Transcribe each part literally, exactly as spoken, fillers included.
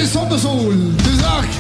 sommersol. Tusen takk.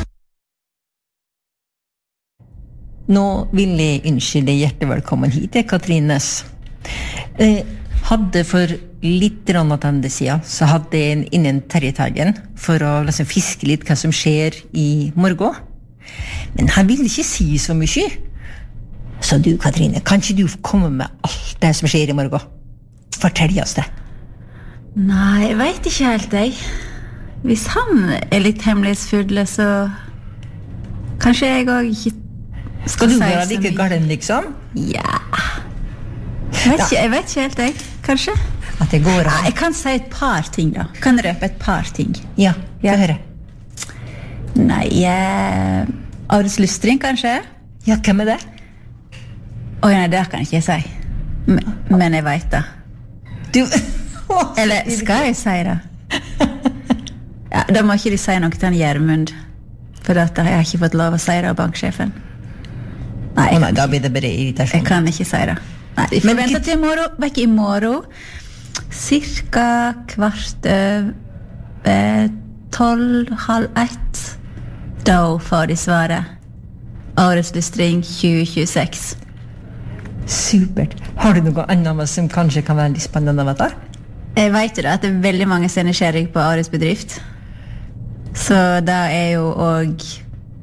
Nå vil jeg ønske deg hjertelig velkommen hit til Katrines. Eh, hadde for litt tilbake siden, så hadde jeg innen Terje Teigen for å liksom fiske litt hva som skjer i morgen. Men han ville ikke si så mye. Så du, Katrine, kan ikke du komme med alt det som skjer i morgen? Fortell oss det. Nei, jeg vet ikke helt, jeg. Hvis han er litt hemmelighetsfull, så kanskje jeg også ikke skal du være like galen, liksom? Ja. Jeg vet, ikke, jeg vet ikke helt, jeg. Kanskje? At det går an. Jeg kan si et par ting, da. Kan røpe et par ting. Ja, få høre. Nei, jeg... Ares Lystring, kanskje? Ja, hvem er det? Åh, nei, det kan jeg ikke si. Men, men jeg vet det. Du... Eller skal jeg si det? Ja, da må ikke de si noe til han Gjermund. For at jeg har ikke fått lov å si det av banksjefen. Nei, oh, nei da blir det bare irritasjon. Jeg kan ikke si det. Nei, vi får vente til i morgen. Vekk i morgen. Cirka kvart over tolv, halv ett. Da får de svaret. Årets lystring tjue tjueseks. Supert. Har du noe annet som kanskje kan være litt spennende å vite? Jeg vet jo da at det er veldig mange som er nysgjerrig på årets bedrift. Så da er jo også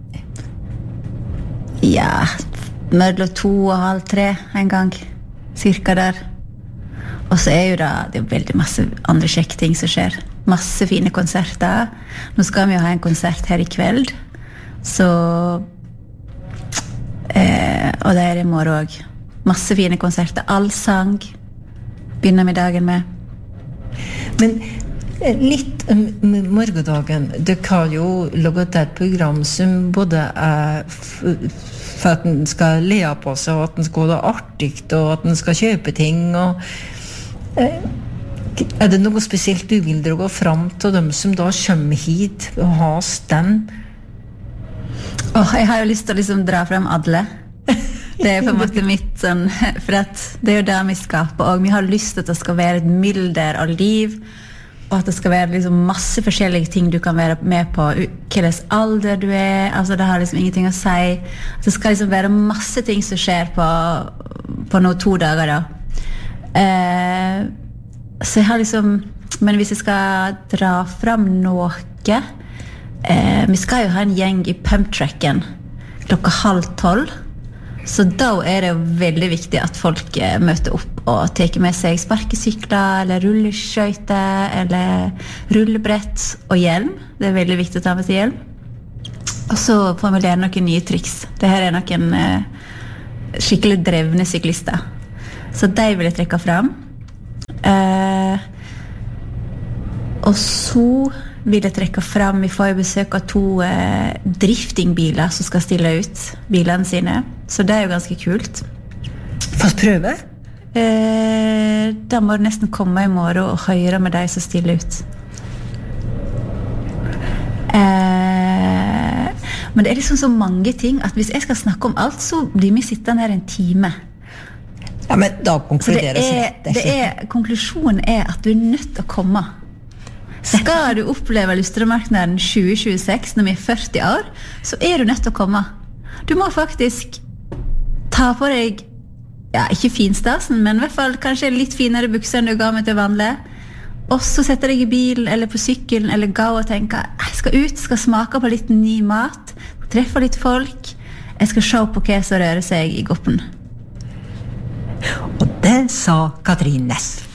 ja, mellom to og halv tre en gang, cirka der. Og så er jo da, det er veldig masse andre kjekke ting som skjer. Masse fine konserter. Nå skal vi jo ha en konsert her i kveld. Så, eh, og det er i morgen også. Masse fine konserter. Allsang begynner vi dagen med. Men litt om morgendagen. Det kan jo lage et program som både er for at den skal le på seg, og at den skal ha det artig, og at den skal kjøpe ting. Og, eh, er det noe spesielt du vil dra fram til dem som da kommer hit og har stand? Åh, jeg har jo lyst til å liksom dra frem alle. Det er på en måte mitt sånn, for at det er jo det vi skaper, og vi har lyst til at det skal være et mylder av liv, og at det skal være liksom masse forskjellige ting du kan være med på, hvilken alder du er, altså det har liksom ingenting å si. Det skal liksom være masse ting som skjer på, på noen to dager da. Eh, så jeg har liksom, men hvis jeg skal dra frem noe, eh, vi skal jo ha en gjeng i pumptracken klokka halv tolv. Så da er det jo veldig viktig at folk eh, møter opp og teker med seg sparkesykler, eller rulleskøyter, eller rullebrett og hjelm. Det er veldig viktig å ta med seg hjelm. Og så får vi lære noen nye triks. Det her er noen eh, skikkelig drevne syklister. Så de vil jeg trekke frem. Eh, og så vil jeg trekke frem, vi får jo besøk av to eh, driftingbiler som skal stille ut bilene sine. Så det er jo ganske kult. Få prøve? Eh, da må du nesten komme i morgen og høre med de som stiller ut. Eh, men det er liksom så mange ting at hvis jeg skal snakke om alt, så blir vi sittende her en time. Ja, men da konkluderer det er, det er, konklusjonen er at du er nødt til å komme. Skal du oppleve Lystremarknaden tjue tjueseks når vi er førti år, så er du nødt til å komme. Du må faktisk ta på deg, ja, ikke finstasen, men i hvert fall kanskje litt finere bukser enn du ga meg til vanlig. Og så sette deg i bilen eller på sykkelen eller gå og tenke, jeg skal ut, skal smake på litt ny mat, treffe litt folk, jeg skal se på hva som rører seg i goppen. Og det sa Katrin Næss.